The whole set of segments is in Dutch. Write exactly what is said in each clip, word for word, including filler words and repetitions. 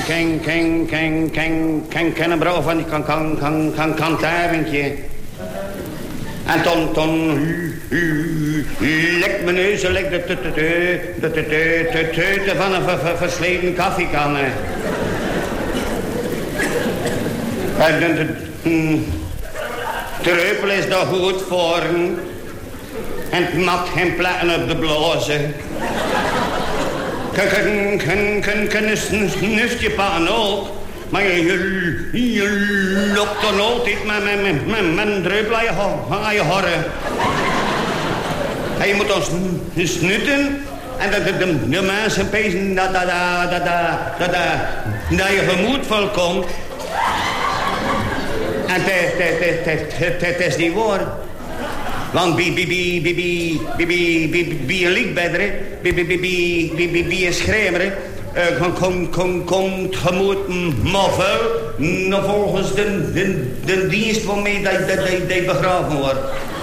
ken, ken, ken, ken, ken, ken een brouw van die kan, kan, kan, kan, kantarentje. En ton, ton, lek mijn neus, lek de teuten van een versleten koffiekan. En de treupel is daar goed voor. En het mat geen platen op de blazen. Kan, kan, kan, kan, kan een snuftje pakken ook. Maar je, je, je loopt dan altijd met, met, met, met een druppel aan je, aan je horren. En je moet ons snutten. En dat de, de, de mensen pezen dat, dat, dat, dat, dat, dat, dat je gemoed volkomt. En het is niet waar. Want bij een liedbedder, bij een schremer, komt gemoed moffel volgens de dienst waarmee hij begraven wordt.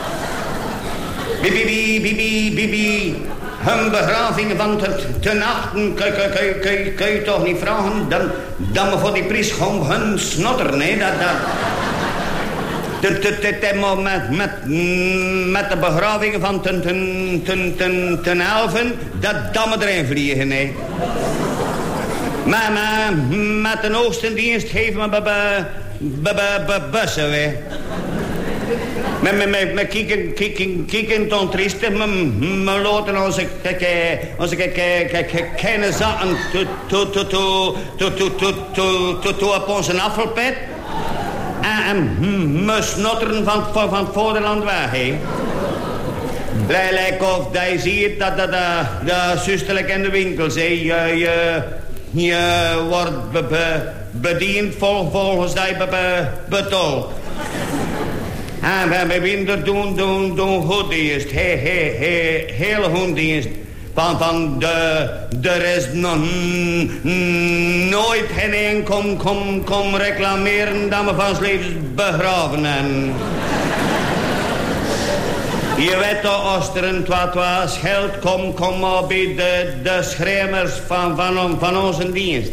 Bij hun begraving van te nachten kun je toch niet vragen dat we voor die prijs gewoon hun snotter, nee, dat... Met, met, met de begraving van ten, ten, ten, ten, ten elfen, dat dammen erin vliegen, nee. Maar, maar met de oostendienst geven we bussen, wij. Met, met, met, met kieken, kieken, kieken ton trieste, we laten onze, onze kleine zakken op onze afvalpet. En me snotteren van, van, van het vaderland weg, hé. Lijkt of dat je ziet dat dat de zusterlijk in de winkels, hé. Je, je, je wordt be, be, bediend vol, volgens dat je be, be, betaalt. En we bij winter doen, doen, doen goed dienst. He, he, he, hele goed dienst. Van, van de, er is nog nooit geen kom, kom, kom reclameren dat we van 's levens begraven hebben. Je weet toch, als er een twaalf geld komt, kom maar bij de, de schermers van, van, van onze dienst.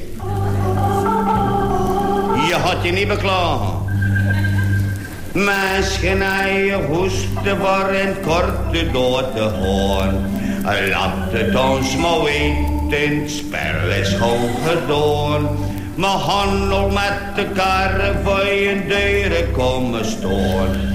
Je had je niet beklagen. Misschien je hoesten voor een korte dood te horen. Laat het ons maar weten, het spel is gewoon gedaan. Maar handel met de karren voor je deuren komen staan.